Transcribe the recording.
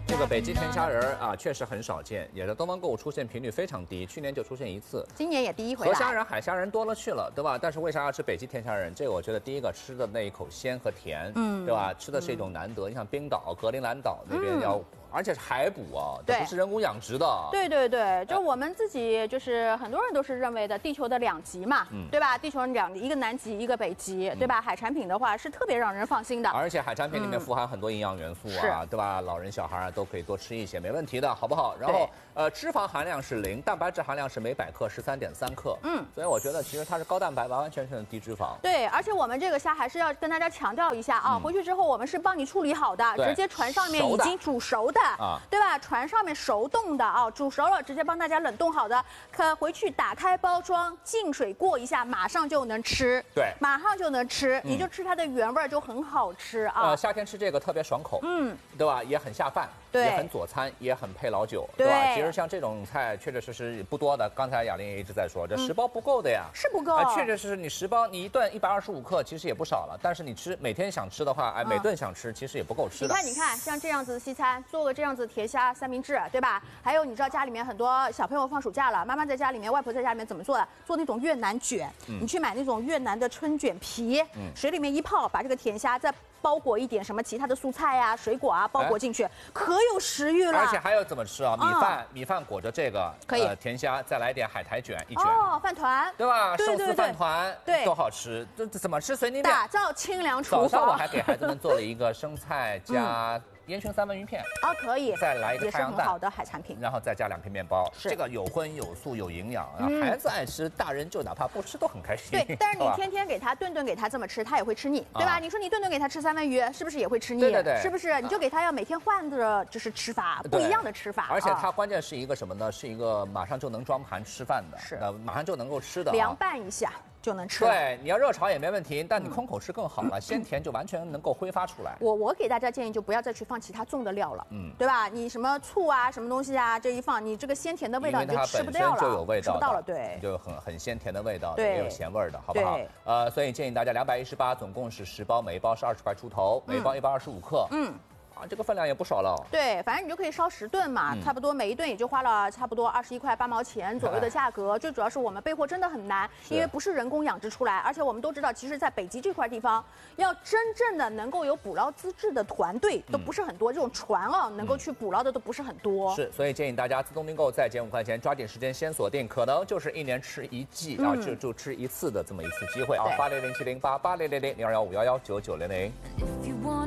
这个北极甜虾仁儿啊，确实很少见，也在东方购物出现频率非常低，去年就出现一次， 今年也第一回来。 河虾仁、海虾仁多了去了，对吧？但是为啥要吃北极甜虾仁？这个我觉得第一个吃的那一口鲜和甜，对吧？吃的是一种难得。你像冰岛、格陵兰岛那边要。而且是海捕啊，这不是人工养殖的。 对对对，就我们自己就是很多人都是认为的地球的两极嘛，对吧？地球一个南极，一个北极，对吧？海产品的话是特别让人放心的。 而且海产品里面富含很多营养元素啊，对吧？老人小孩啊都可以多吃一些，没问题的，好不好？然后脂肪含量是0，蛋白质含量是每100克13.3克。所以我觉得其实它是高蛋白，完完全全的低脂肪。 对，而且我们这个虾还是要跟大家强调一下啊，回去之后我们是帮你处理好的，直接船上面已经煮熟的。对吧？船上面熟冻的啊，煮熟了直接帮大家冷冻好的，可回去打开包装，净水过一下，马上就能吃。对，马上就能吃，你就吃它的原味就很好吃啊。 夏天吃这个特别爽口，对吧？也很下饭， 对， 也很佐餐，也很配老酒，对吧？其实像这种菜确确实实不多的，刚才雅玲也一直在说，这10包不够的呀， 是不够。 确确实实你10包，你一顿125克，其实也不少了。但是你吃每天想吃的话，每顿想吃，其实也不够吃的。 你看，像这样子的西餐，做个这样子甜虾三明治，对吧？还有你知道家里面很多小朋友放暑假了，妈妈在家里面，外婆在家里面怎么做的？做那种越南卷，你去买那种越南的春卷皮，水里面一泡，把这个甜虾再包裹一点什么其他的蔬菜啊、水果啊，包裹进去，可有食欲了。 而且还有怎么吃啊？米饭裹着这个可以甜虾，再来点海苔卷一卷， 饭团， 对吧？寿司饭团， 对， 多好吃！这怎么吃随你便。 打造清凉厨房。 早上我还给孩子们做了一个生菜加烟熏三文鱼片可以， 再来一个太阳蛋， 也是很好的海产品， 然后再加2片面包，这个有荤有素有营养啊，孩子爱吃，大人就哪怕不吃都很开心。 对，但是你天天给他顿顿给他这么吃，他也会吃腻，对吧？你说你顿顿给他吃三文鱼，是不是也会吃腻？ 对， 是不是？你就给他要每天换的就是吃法，不一样的吃法。 而且它关键是一个什么呢？是一个马上就能装盘吃饭的，是马上就能够吃的， 凉拌一下就能吃。 对，你要热炒也没问题，但你空口吃更好了，鲜甜就完全能够挥发出来。 我给大家建议就不要再去放其他重的料了，对吧？你什么醋啊、什么东西啊，这一放，你这个鲜甜的味道你就吃不掉了， 就有味道， 吃不到了，对， 就很鲜甜的味道，也有咸味的，好不好？所以建议大家218，总共是10包，每一包是20块出头，每一包125克，这个分量也不少了。 对，反正你就可以烧10顿嘛，差不多每一顿也就花了差不多21块8毛钱左右的价格。最主要是我们备货真的很难，因为不是人工养殖出来，而且我们都知道，其实，在北极这块地方，要真正的能够有捕捞资质的团队都不是很多，这种船能够去捕捞的都不是很多。 是，所以建议大家自动订购，再减5块钱，抓紧时间先锁定，可能就是1年吃1季啊，就吃1次的这么一次机会啊！80070880000215119900。